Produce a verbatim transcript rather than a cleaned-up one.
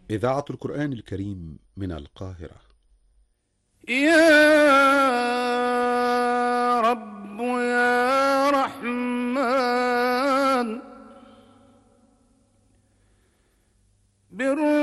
إذاعة القرآن الكريم من القاهرة. يا رب يا رحمن،